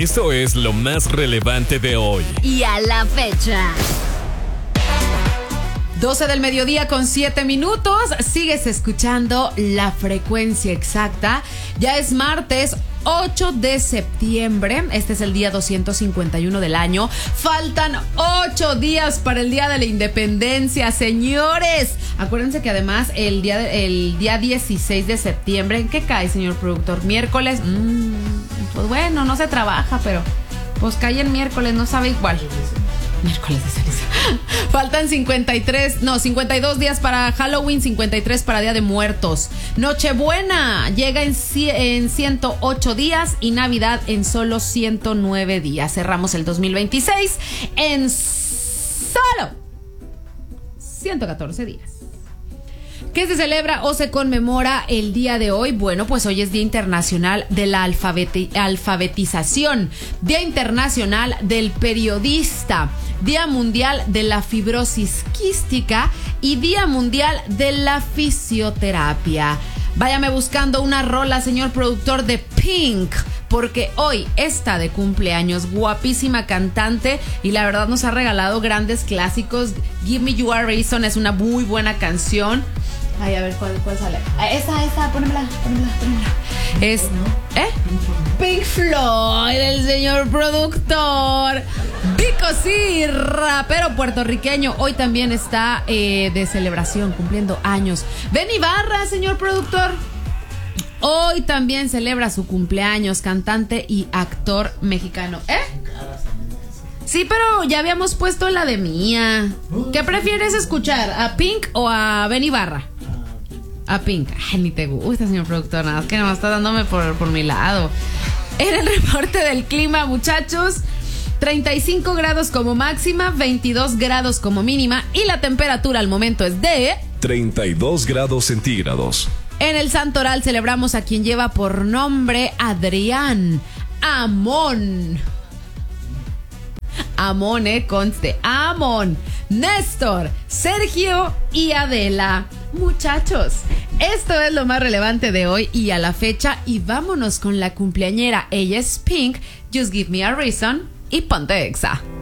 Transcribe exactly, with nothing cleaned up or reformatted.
Esto es lo más relevante de hoy y a la fecha. doce del mediodía con siete minutos. Sigues escuchando La Frecuencia Exacta. Ya es martes ocho de septiembre. Este es el día doscientos cincuenta y uno del año. Faltan ocho días para el Día de la Independencia, señores. Acuérdense que además el día, de, el día dieciséis de septiembre, ¿en qué cae, señor productor? Miércoles. Mmm, pues bueno, no se trabaja, pero pues cae el miércoles, no sabe igual. Miércoles de ceniza. Faltan cincuenta y tres, no, cincuenta y dos días para Halloween, cincuenta y tres para Día de Muertos. Nochebuena llega en, en ciento ocho días y Navidad en solo ciento nueve días. Cerramos el dos mil veintiséis en solo ciento catorce días. ¿Qué se celebra o se conmemora el día de hoy? Bueno, pues hoy es Día Internacional de la Alfabeti- Alfabetización, Día Internacional del Periodista, Día Mundial de la Fibrosis Quística y Día Mundial de la Fisioterapia. Váyame buscando una rola, señor productor, de Pink, porque hoy está de cumpleaños, guapísima cantante, y la verdad nos ha regalado grandes clásicos. Give Me Your Reason es una muy buena canción. Ay, a ver, ¿cuál, cuál sale? Ah, esa, esa, pónemela, pónemela, pónemela. Es, ¿eh? Pink Floyd, el señor productor. Vico sí, rapero puertorriqueño. Hoy también está eh, de celebración, cumpliendo años. Benny Barra, señor productor. Hoy también celebra su cumpleaños, cantante y actor mexicano. ¿Eh? Sí, pero ya habíamos puesto la de Mía. ¿Qué prefieres escuchar? ¿A Pink o a Benny Barra? A Pink. Ay, ni te gusta, señor productor. Nada más que no está dándome por, por mi lado. En el reporte del clima, muchachos, treinta y cinco grados como máxima, veintidós grados como mínima, y la temperatura al momento es de treinta y dos grados centígrados. En el Santoral celebramos a quien lleva por nombre Adrián, Amón. Amón, eh, conste. Amón, Néstor, Sergio y Adela. Muchachos, esto es lo más relevante de hoy y a la fecha. Y vámonos con la cumpleañera. Ella es Pink, Just Give Me a Reason y ponte Exa.